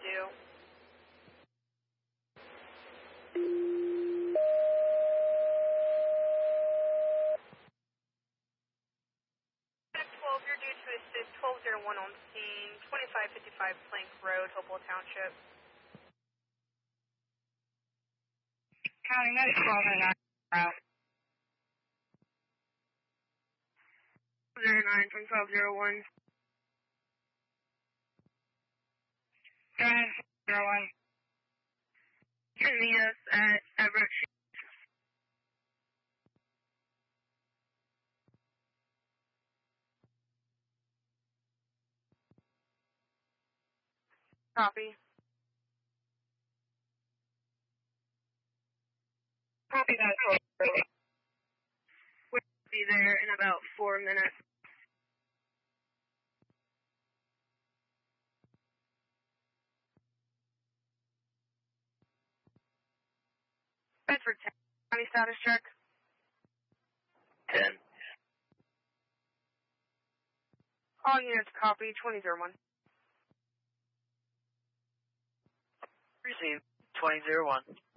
2. 12, you're due to assist 1201 on scene, 2555 Plank Road, Hopewell Township. County Medic 1209 route. 09 from 1201. 901. You can meet us at Everett. Copy. Copy that. We'll be there in about 4 minutes. Bedford 10. County status check. 10. All units copy. 2001. Received. 2001.